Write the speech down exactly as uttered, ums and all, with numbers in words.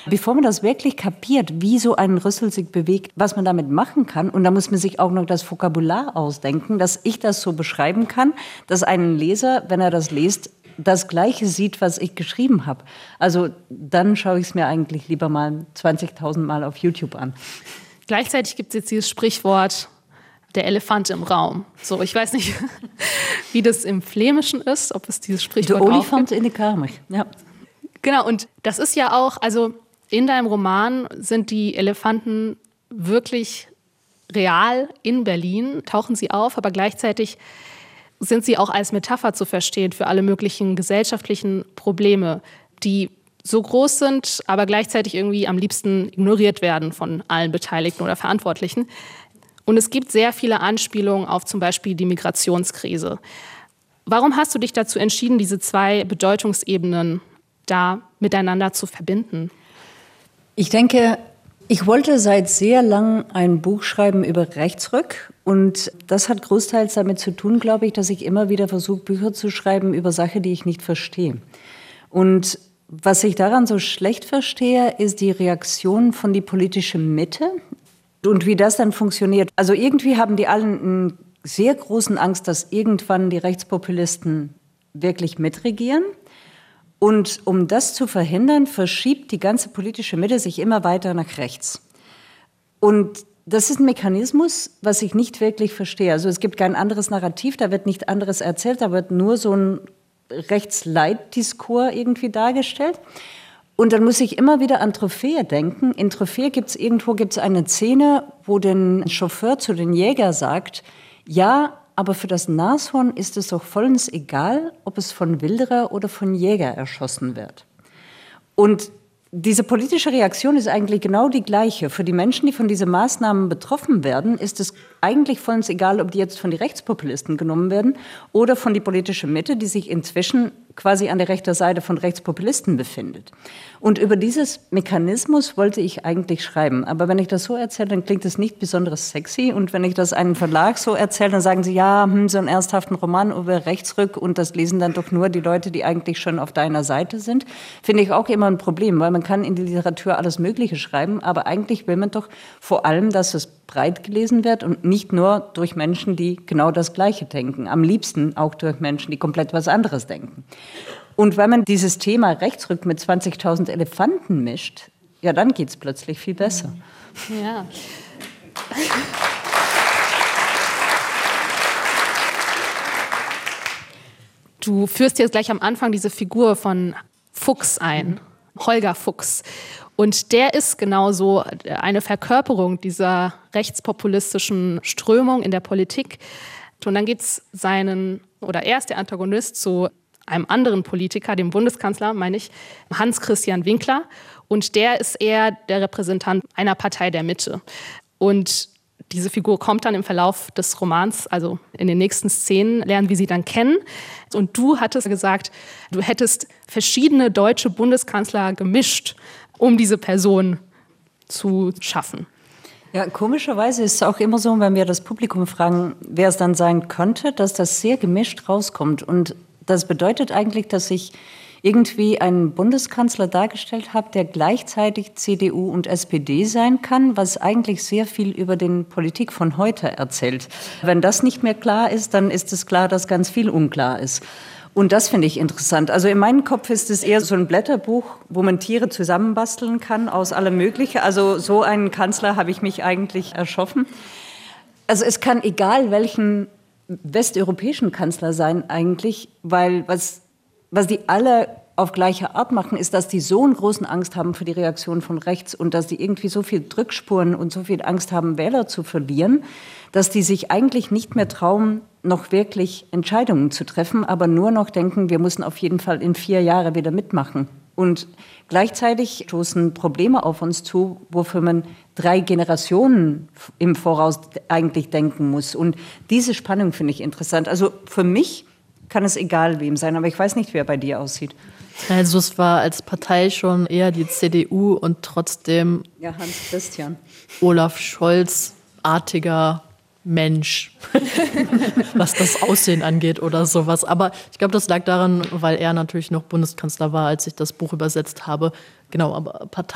bevor man das wirklich kapiert, wie so ein Rüssel sich bewegt, was man damit machen kann, und da muss man sich auch noch das Vokabular ausdenken, dass ich das so beschreiben kann, dass ein Leser, wenn er das liest, das Gleiche sieht, was ich geschrieben habe. Also dann schaue ich es mir eigentlich lieber mal zwanzigtausend Mal auf YouTube an. Gleichzeitig gibt es jetzt dieses Sprichwort, der Elefant im Raum. So, ich weiß nicht, wie das im Flämischen ist, ob es dieses Sprichwort der Olifant in der Kamer, ja. Genau, und das ist ja auch, also in deinem Roman sind die Elefanten wirklich real in Berlin, tauchen sie auf, aber gleichzeitig sind sie auch als Metapher zu verstehen für alle möglichen gesellschaftlichen Probleme, die so groß sind, aber gleichzeitig irgendwie am liebsten ignoriert werden von allen Beteiligten oder Verantwortlichen. Und es gibt sehr viele Anspielungen auf zum Beispiel die Migrationskrise. Warum hast du dich dazu entschieden, diese zwei Bedeutungsebenen da miteinander zu verbinden? Ich denke, ich wollte seit sehr langem ein Buch schreiben über Rechtsruck. Und das hat großteils damit zu tun, glaube ich, dass ich immer wieder versuche, Bücher zu schreiben über Sachen, die ich nicht verstehe. Und was ich daran so schlecht verstehe, ist die Reaktion von die politische Mitte und wie das dann funktioniert. Also irgendwie haben die allen einen sehr großen Angst, dass irgendwann die Rechtspopulisten wirklich mitregieren. Und um das zu verhindern, verschiebt die ganze politische Mitte sich immer weiter nach rechts. Und das ist ein Mechanismus, was ich nicht wirklich verstehe. Also es gibt kein anderes Narrativ, da wird nicht anderes erzählt, da wird nur so ein Rechtsleitdiskurs irgendwie dargestellt. Und dann muss ich immer wieder an Trophäe denken. In Trophäe gibt es irgendwo gibt's eine Szene, wo der Chauffeur zu den Jägern sagt, ja, aber für das Nashorn ist es doch vollends egal, ob es von Wilderer oder von Jäger erschossen wird. Und diese politische Reaktion ist eigentlich genau die gleiche. Für die Menschen, die von diesen Maßnahmen betroffen werden, ist es eigentlich vollends egal, ob die jetzt von den Rechtspopulisten genommen werden oder von der politischen Mitte, die sich inzwischen quasi an der rechten Seite von Rechtspopulisten befindet. Und über dieses Mechanismus wollte ich eigentlich schreiben. Aber wenn ich das so erzähle, dann klingt es nicht besonders sexy. Und wenn ich das einem Verlag so erzähle, dann sagen sie, ja, hm, so einen ernsthaften Roman über Rechtsruck und das lesen dann doch nur die Leute, die eigentlich schon auf deiner Seite sind. Finde ich auch immer ein Problem, weil man kann in die Literatur alles Mögliche schreiben, aber eigentlich will man doch vor allem, dass es breit gelesen wird und nicht nur durch Menschen, die genau das Gleiche denken. Am liebsten auch durch Menschen, die komplett was anderes denken. Und wenn man dieses Thema Rechtsruck mit zwanzigtausend Elefanten mischt, ja, dann geht es plötzlich viel besser. Ja. Du führst jetzt gleich am Anfang diese Figur von Fuchs ein, Holger Fuchs. Und der ist genauso eine Verkörperung dieser rechtspopulistischen Strömung in der Politik. Und dann gibt es seinen, oder er ist der Antagonist zu einem anderen Politiker, dem Bundeskanzler, meine ich, Hans-Christian Winkler. Und der ist eher der Repräsentant einer Partei der Mitte. Und diese Figur kommt dann im Verlauf des Romans, also in den nächsten Szenen, lernen wir sie dann kennen. Und du hattest gesagt, du hättest verschiedene deutsche Bundeskanzler gemischt, um diese Person zu schaffen. Ja, komischerweise ist es auch immer so, wenn wir das Publikum fragen, wer es dann sein könnte, dass das sehr gemischt rauskommt. Und das bedeutet eigentlich, dass ich irgendwie einen Bundeskanzler dargestellt habe, der gleichzeitig C D U und S P D sein kann, was eigentlich sehr viel über die Politik von heute erzählt. Wenn das nicht mehr klar ist, dann ist es klar, dass ganz viel unklar ist. Und das finde ich interessant. Also in meinem Kopf ist es eher so ein Blätterbuch, wo man Tiere zusammenbasteln kann aus allem Möglichen. Also so einen Kanzler habe ich mich eigentlich erschaffen. Also es kann egal welchen westeuropäischen Kanzler sein eigentlich, weil was, was die alle auf gleiche Art machen, ist, dass die so eine große Angst haben für die Reaktion von rechts und dass die irgendwie so viel Drückspuren und so viel Angst haben, Wähler zu verlieren, dass die sich eigentlich nicht mehr trauen, noch wirklich Entscheidungen zu treffen, aber nur noch denken, wir müssen auf jeden Fall in vier Jahren wieder mitmachen. Und gleichzeitig stoßen Probleme auf uns zu, wofür man drei Generationen im Voraus eigentlich denken muss. Und diese Spannung finde ich interessant. Also für mich kann es egal wem sein, aber ich weiß nicht, wer bei dir aussieht. Also es war als Partei schon eher die C D U und trotzdem ja, Hans Christian. Olaf Scholz-artiger Mensch, was das Aussehen angeht oder sowas. Aber ich glaube, das lag daran, weil er natürlich noch Bundeskanzler war, als ich das Buch übersetzt habe. Genau, aber Partei